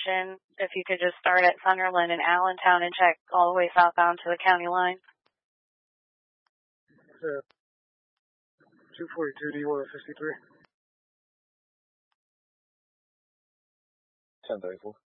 direction, if you could just start at Sunderland and Allentown and check all the way southbound to the county line. 242, do you want a 53? 1034.